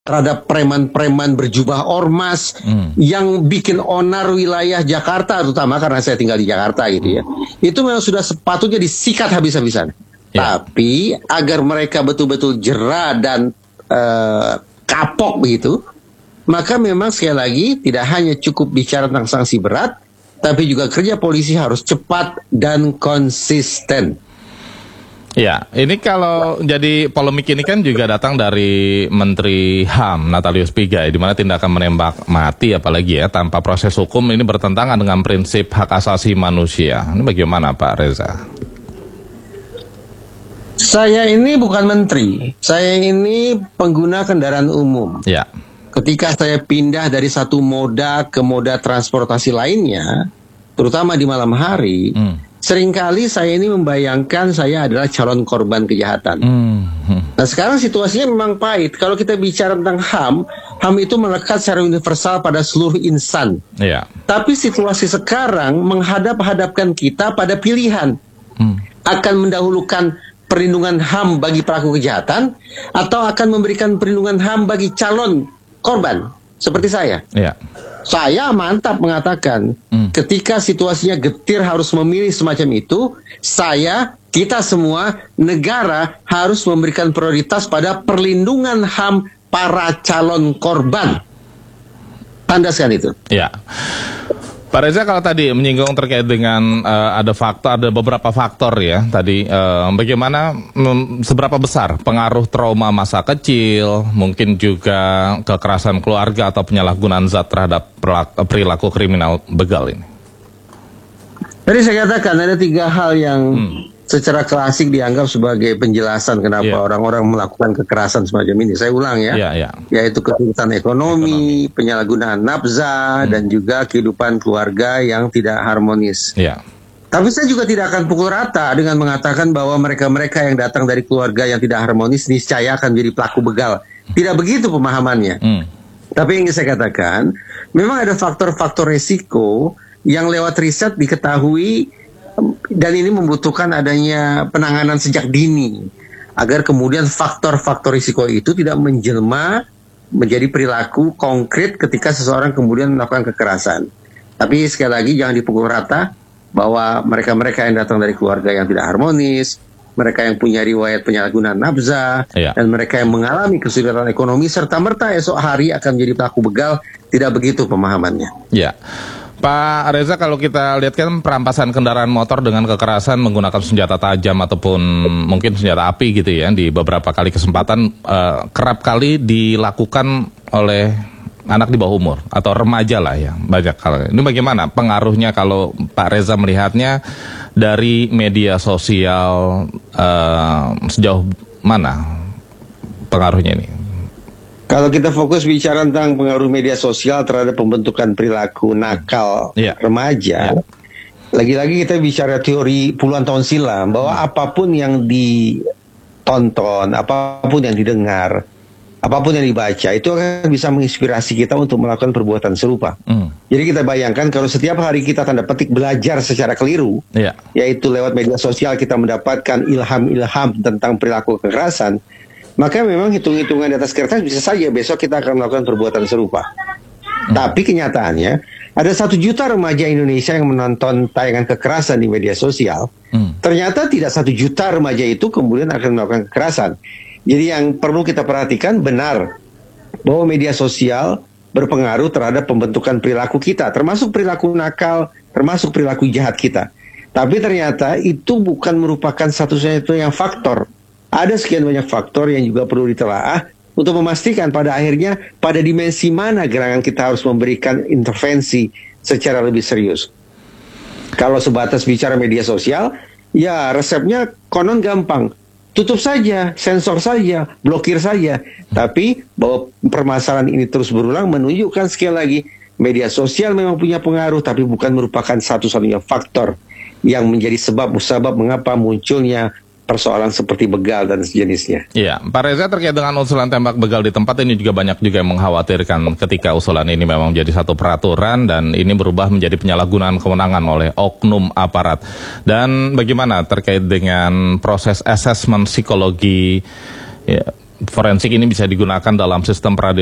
terhadap preman-preman berjubah ormas yang bikin onar wilayah Jakarta, terutama karena saya tinggal di Jakarta gitu ya. Itu memang sudah sepatutnya disikat habis-habisan. Tapi agar mereka betul-betul jera dan kapok begitu, maka memang sekali lagi tidak hanya cukup bicara tentang sanksi berat, tapi juga kerja polisi harus cepat dan konsisten. Ya, ini kalau jadi polemik ini kan juga datang dari Menteri HAM Natalius Pigai, di mana tindakan menembak mati apalagi ya tanpa proses hukum ini bertentangan dengan prinsip hak asasi manusia. Ini bagaimana Pak Reza? Saya ini bukan menteri, saya ini pengguna kendaraan umum. Ya. Ketika saya pindah dari satu moda ke moda transportasi lainnya, terutama di malam hari, seringkali saya ini membayangkan saya adalah calon korban kejahatan. Nah sekarang situasinya memang pahit. Kalau kita bicara tentang HAM itu melekat secara universal pada seluruh insan. Tapi situasi sekarang menghadap-hadapkan kita pada pilihan. Akan mendahulukan perlindungan HAM bagi pelaku kejahatan, atau akan memberikan perlindungan HAM bagi calon korban, seperti saya. Saya mantap mengatakan, ketika situasinya getir harus memilih semacam itu, kita semua, negara harus memberikan prioritas pada perlindungan HAM para calon korban. Tandaskan itu. Ya. Pak Reza, kalau tadi menyinggung terkait dengan ada beberapa faktor ya tadi, bagaimana seberapa besar pengaruh trauma masa kecil, mungkin juga kekerasan keluarga atau penyalahgunaan zat terhadap perilaku kriminal begal ini? Tadi saya katakan ada 3 hal yang secara klasik dianggap sebagai penjelasan kenapa orang-orang melakukan kekerasan semacam ini. Saya ulang ya, yaitu kesulitan ekonomi, penyalahgunaan nafza, dan juga kehidupan keluarga yang tidak harmonis. Tapi saya juga tidak akan pukul rata dengan mengatakan bahwa mereka-mereka yang datang dari keluarga yang tidak harmonis niscaya akan menjadi pelaku begal. Tidak begitu pemahamannya. Tapi yang ingin saya katakan, memang ada faktor-faktor resiko yang lewat riset diketahui, dan ini membutuhkan adanya penanganan sejak dini agar kemudian faktor-faktor risiko itu tidak menjelma menjadi perilaku konkret ketika seseorang kemudian melakukan kekerasan. Tapi sekali lagi jangan dipukul rata bahwa mereka-mereka yang datang dari keluarga yang tidak harmonis, mereka yang punya riwayat penyalahgunaan nafza, dan mereka yang mengalami kesulitan ekonomi serta-merta esok hari akan menjadi pelaku begal. Tidak begitu pemahamannya. Pak Reza, kalau kita lihat kan perampasan kendaraan motor dengan kekerasan menggunakan senjata tajam ataupun mungkin senjata api gitu ya, di beberapa kali kesempatan kerap kali dilakukan oleh anak di bawah umur atau remaja lah ya, banyak kali. Ini bagaimana pengaruhnya kalau Pak Reza melihatnya dari media sosial, sejauh mana pengaruhnya ini? Kalau kita fokus bicara tentang pengaruh media sosial terhadap pembentukan perilaku nakal remaja, lagi-lagi kita bicara teori puluhan tahun silam bahwa apapun yang ditonton, apapun yang didengar, apapun yang dibaca, itu akan bisa menginspirasi kita untuk melakukan perbuatan serupa. Jadi kita bayangkan kalau setiap hari kita tanda petik belajar secara keliru, yaitu lewat media sosial kita mendapatkan ilham-ilham tentang perilaku kekerasan, maka memang hitung-hitungan di atas kertas bisa saja besok kita akan melakukan perbuatan serupa. Tapi kenyataannya ada 1 juta remaja Indonesia yang menonton tayangan kekerasan di media sosial. Ternyata tidak 1 juta remaja itu kemudian akan melakukan kekerasan. Jadi yang perlu kita perhatikan benar bahwa media sosial berpengaruh terhadap pembentukan perilaku kita, termasuk perilaku nakal, termasuk perilaku jahat kita. Tapi ternyata itu bukan merupakan satu-satunya faktor. Ada sekian banyak faktor yang juga perlu ditelaah untuk memastikan pada akhirnya pada dimensi mana gerangan kita harus memberikan intervensi secara lebih serius. Kalau sebatas bicara media sosial, ya resepnya konon gampang. Tutup saja, sensor saja, blokir saja. Tapi bahwa permasalahan ini terus berulang menunjukkan sekali lagi media sosial memang punya pengaruh, tapi bukan merupakan satu-satunya faktor yang menjadi sebab musabab mengapa munculnya persoalan seperti begal dan sejenisnya. Pak Reza, terkait dengan usulan tembak begal di tempat ini juga banyak juga yang mengkhawatirkan ketika usulan ini memang menjadi satu peraturan dan ini berubah menjadi penyalahgunaan kewenangan oleh oknum aparat. Dan bagaimana terkait dengan proses asesmen psikologi forensik ini bisa digunakan dalam sistem peradilan